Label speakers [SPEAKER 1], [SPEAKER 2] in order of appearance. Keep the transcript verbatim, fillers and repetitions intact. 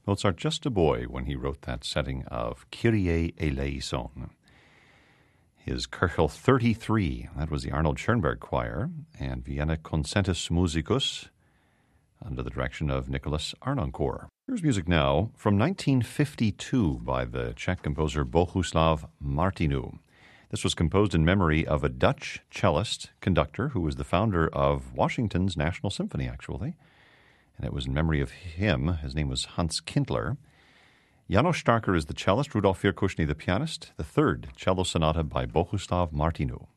[SPEAKER 1] Mozart just a boy when he wrote that setting of Kyrie eleison. His Köchel thirty-three, that was the Arnold Schoenberg Choir, and Vienna Concentus Musicus, under the direction of Nicholas Arnoncourt. Here's music now from nineteen fifty-two by the Czech composer Bohuslav Martinu. This was composed in memory of a Dutch cellist conductor who was the founder of Washington's National Symphony, actually. And it was in memory of him. His name was Hans Kindler. János Starker is the cellist, Rudolf Virkushny the pianist, the third cello sonata by Bohuslav Martinu.